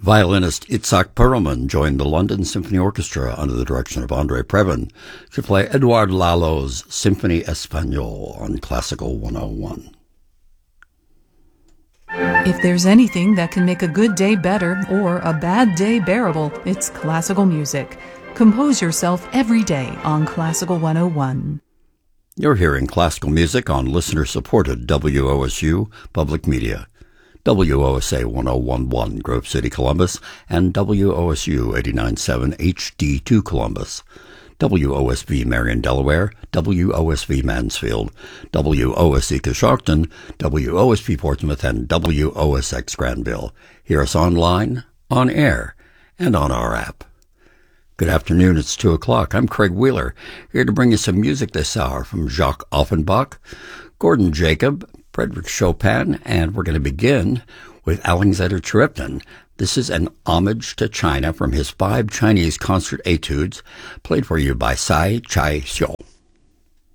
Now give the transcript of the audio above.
Violinist Itzhak Perelman joined the London Symphony Orchestra under the direction of André Previn to play Edouard Lalo's Symphonie Espagnole on Classical 101. If there's anything that can make a good day better or a bad day bearable, it's classical music. Compose yourself every day on Classical 101. You're hearing classical music on listener-supported WOSU Public Media. WOSA 1011 Grove City, Columbus, and WOSU 89.7 HD2 Columbus. WOSV Marion, Delaware, WOSV Mansfield, WOSC Coshocton, WOSP Portsmouth, and WOSX Granville. Hear us online, on air, and on our app. Good afternoon, it's 2 o'clock. I'm Craig Wheeler, here to bring you some music this hour from Jacques Offenbach, Gordon Jacob, Frédéric Chopin, and we're going to begin with Alexander Cherepnin. This is an homage to China from his 5 Chinese concert etudes, played for you by Tsai Chai-hsiu.